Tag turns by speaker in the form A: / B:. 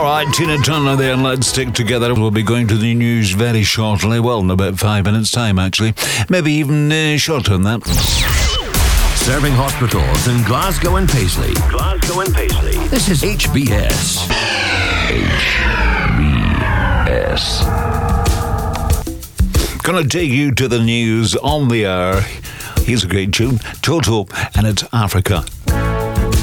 A: Alright, Tina Turner there, and let's stick together. We'll be going to the news very shortly. Well, in about 5 minutes' time, actually. Maybe even shorter than that.
B: Serving hospitals in Glasgow and Paisley. This is HBS.
A: Gonna take you to the news on the hour. Here's a great tune, Toto, and it's Africa.